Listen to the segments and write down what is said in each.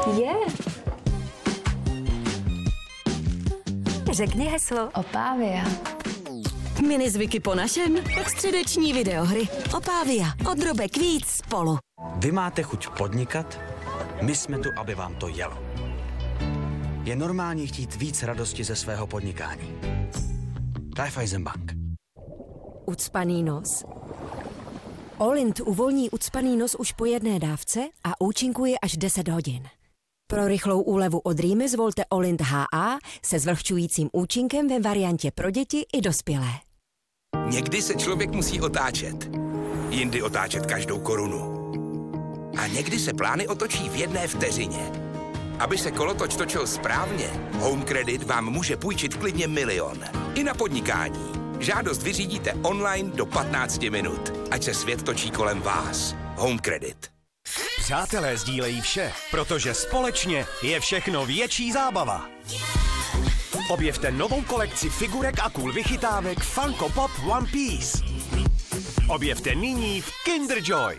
Je. Řekni heslo. Opávia. Mini zvyky po našem. Středeční videohry. Opávia. Od drobek víc spolu. Vy máte chuť podnikat? My jsme tu, aby vám to jelo. Je normální chtít víc radosti ze svého podnikání. Raiffeisenbank. Ucpaný nos. Olint uvolní ucpaný nos už po jedné dávce a účinkuje až 10 hodin. Pro rychlou úlevu od rýmy zvolte Olint HA se zvlhčujícím účinkem ve variantě pro děti i dospělé. Někdy se člověk musí otáčet. Jindy otáčet každou korunu. A někdy se plány otočí v jedné vteřině. Aby se kolotoč točil správně, Home Credit vám může půjčit klidně 1 000 000. I na podnikání. Žádost vyřídíte online do 15 minut. Ať se svět točí kolem vás. Home Credit. Přátelé sdílejí vše, protože společně je všechno větší zábava. Objevte novou kolekci figurek a cool vychytávek Funko Pop One Piece. Objevte nyní v Kinder Joy.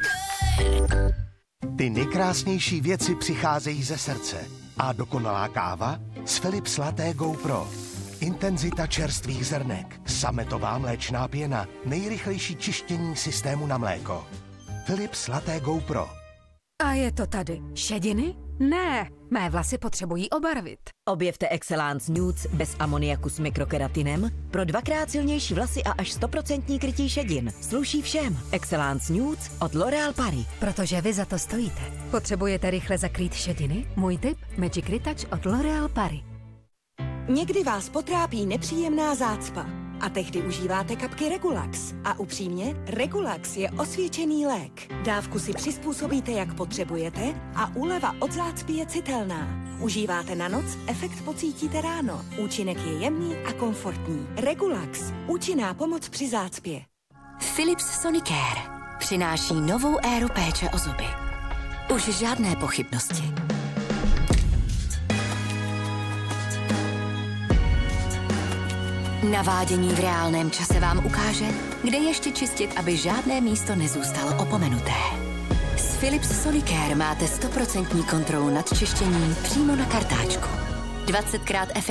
Ty nejkrásnější věci přicházejí ze srdce. A dokonalá káva z Philips Latte Go Pro. Intenzita čerstvých zrnek, sametová mléčná pěna, nejrychlejší čištění systému na mléko. Philips Latte Go Pro. A je to tady. Šediny? Ne, mé vlasy potřebují obarvit. Objevte Excellence Nudes bez amoniaku s mikrokeratinem pro 2x silnější vlasy a až 100% krytí šedin. Sluší všem. Excellence Nudes od L'Oréal Paris. Protože vy za to stojíte. Potřebujete rychle zakrýt šediny? Můj tip? Magic Retouch od L'Oréal Paris. Někdy vás potrápí nepříjemná zácpa a tehdy užíváte kapky Regulax. A upřímně, Regulax je osvědčený lék. Dávku si přizpůsobíte, jak potřebujete a úleva od zácpy je citelná. Užíváte na noc, efekt pocítíte ráno. Účinek je jemný a komfortní. Regulax. Účinná pomoc při zácpě. Philips Sonicare přináší novou éru péče o zuby. Už žádné pochybnosti. Navádění v reálném čase vám ukáže, kde ještě čistit, aby žádné místo nezůstalo opomenuté. S Philips Sonicare máte 100% kontrolu nad čištěním přímo na kartáčku. 20krát efektivněji.